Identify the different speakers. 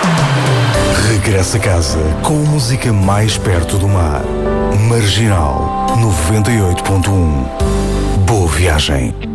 Speaker 1: Regressa a casa com a música mais perto do mar. Marginal 98.1. Boa viagem.